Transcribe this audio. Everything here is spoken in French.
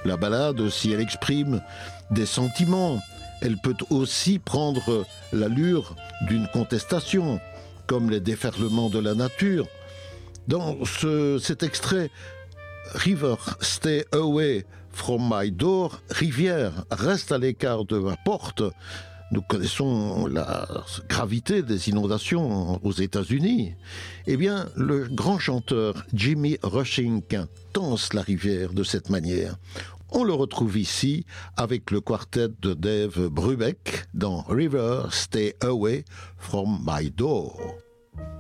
La ballade, si elle exprime des sentiments, elle peut aussi prendre l'allure d'une contestation, comme les déferlements de la nature. Dans cet extrait, River, stay away from my door, rivière, reste à l'écart de ma porte. Nous connaissons la gravité des inondations aux États-Unis. Eh bien, le grand chanteur Jimmy Rushing danse la rivière de cette manière. On le retrouve ici avec le quartet de Dave Brubeck dans River, Stay Away from My Door.